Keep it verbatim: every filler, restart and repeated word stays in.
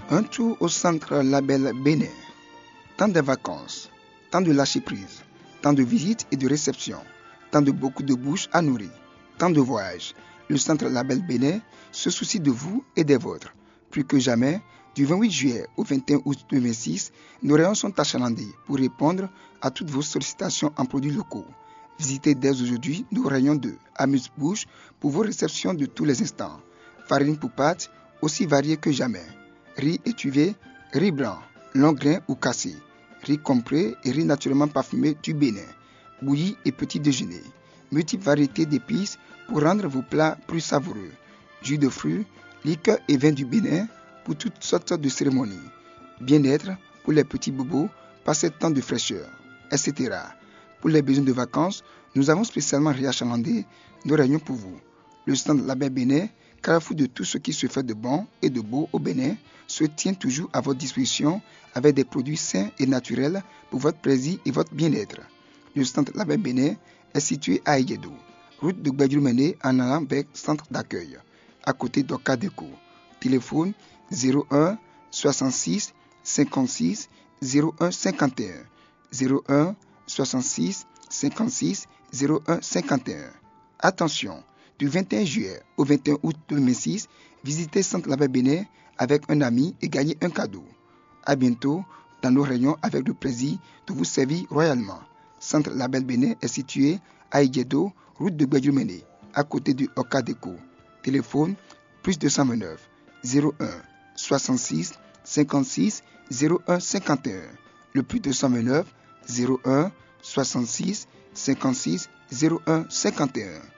Un tour au centre Label Bénin. Tant de vacances, tant de lâcher prise, tant de visites et de réceptions, tant de beaucoup de bouches à nourrir, tant de voyages. Le centre Label Bénin se soucie de vous et des vôtres. Plus que jamais, du vingt-huit juillet au vingt et un août deux mille six, nos rayons sont achalandés pour répondre à toutes vos sollicitations en produits locaux. Visitez dès aujourd'hui nos rayons de amuse-bouche pour vos réceptions de tous les instants. Farine pour pâtes, aussi variée que jamais. Riz étuvé, riz blanc, long grain ou cassé. Riz compré et riz naturellement parfumé du Bénin. Bouilli et petit déjeuner. Multiples variétés d'épices pour rendre vos plats plus savoureux. Jus de fruits, liqueurs et vins du Bénin pour toutes sortes de cérémonies. Bien-être pour les petits bobos, passer temps de fraîcheur, et cetera. Pour les besoins de vacances, nous avons spécialement réachalandé nos rayons pour vous. Le stand Label Bénin, carrefour de tout ce qui se fait de bon et de beau au Bénin, se tient toujours à votre disposition avec des produits sains et naturels pour votre plaisir et votre bien-être. Le stand Label Bénin est situé à Aïguédou, route de Gbadjoumene en allant vers centre d'accueil, à côté d'Okadeco. Téléphone zéro un soixante-six cinquante-six zéro un cinquante et un zéro un soixante-six cinquante-six zéro un cinquante et un. Attention, du vingt et un juillet au vingt et un août deux mille six, visitez Centre Label Bénin avec un ami et gagnez un cadeau. À bientôt dans nos rayons avec le plaisir de vous servir royalement. Centre Label Bénin est situé à Aïguédou, route de Gbadjoumene, à côté du Okadeco. Téléphone plus deux cent vingt-neuf zéro un soixante-six cinquante-six zéro un cinquante et un. Le plus deux cent vingt-neuf zéro un soixante-six cinquante-six zéro un cinquante et un.